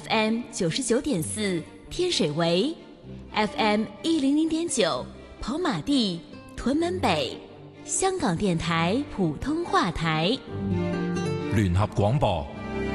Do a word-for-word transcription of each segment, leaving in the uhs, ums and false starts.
F M 九十九點四天水圍 ，F M 一零零點九跑馬地、屯門北，香港電台普通話台。 聯合廣播。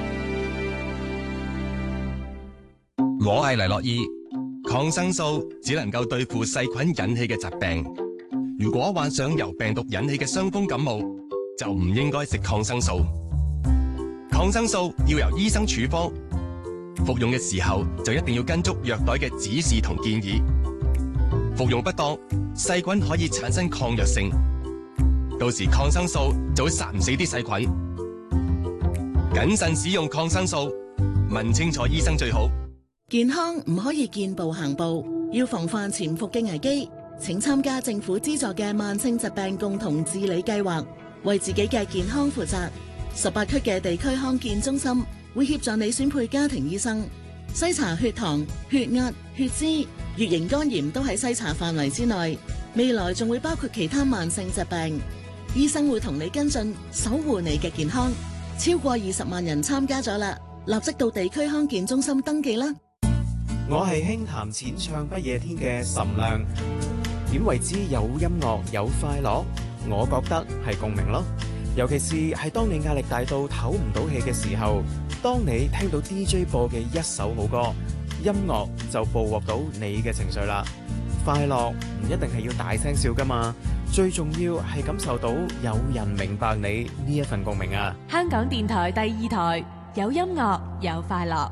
我係黎諾懿，抗生素只能夠對付細菌引起嘅疾病。如果患上由病毒引起嘅傷風感冒，就唔應該食抗生素。抗生素要由醫生處方，服用嘅時候就一定要跟足藥袋嘅指示同建議。服用不當，細菌可以產生抗藥性，到時抗生素就會殺唔死啲細菌。謹慎使用抗生素，問清楚醫生最好。 健康唔可以見步行步，要防範潛伏嘅危機。請參加政府資助嘅慢性疾病共同治理計劃，為自己嘅健康負責。十八區嘅地區康健中心會協助你選配家庭醫生，篩查血糖、血壓、血脂、乙型肝炎都喺篩查範圍之內。未來仲會包括其他慢性疾病，醫生會同你跟進，守護你嘅健康。超過二十萬人參加咗啦，立即到地區康健中心登記啦。 我係輕談淺唱不夜天嘅岑亮。點為之有音樂有快樂？我覺得係共鳴咯。尤其是係當你壓力大到唞唔到氣嘅時候，當你聽到 D J 播嘅一首好歌，音樂就捕獲到你嘅情緒啦。快樂唔一定係要大聲笑噶嘛，最重要係感受到有人明白你呢一份共鳴啊！ 香港電台第二台，有音樂有快樂。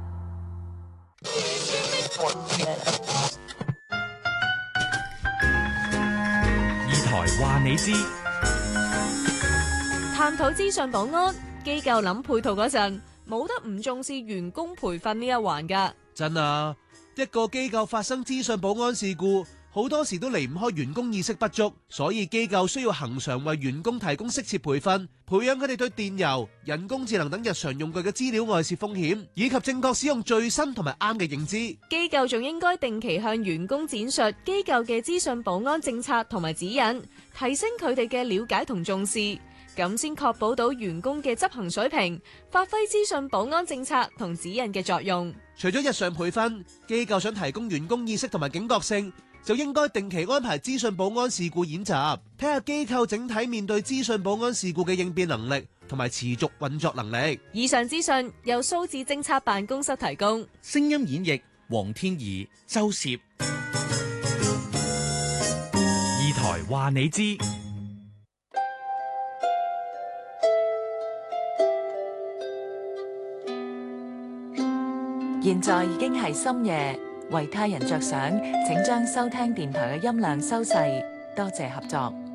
二台話你知， 探討資訊保安，機構諗配套嗰陣，冇得唔重視員工培訓呢一環噶。 真啊，一個機構發生資訊保安事故，好多時都離唔開員工意識不足，所以機構需要恆常為員工提供適切培訓，培養佢哋對電郵、人工智能等日常用具嘅資料外泄風險，以及正確使用最新同埋啱嘅認知。 機構仲應該定期向員工展述機構嘅資訊保安政策同埋指引，提升佢哋嘅了解同重視，咁先確保到員工嘅執行水平，發揮資訊保安政策同指引嘅作用。 除咗日常培訓，機構想提供員工意識同埋警覺性，就應該定期安排資訊保安事故演習，睇下機構整體面對資訊保安事故嘅應變能力同埋持續運作能力。 以上資訊由數字政策辦公室提供。 聲音演繹黃天怡、周攝。 二台話你知。 現在已經係深夜，為他人着想，請將收聽電台嘅音量收細，多謝合作。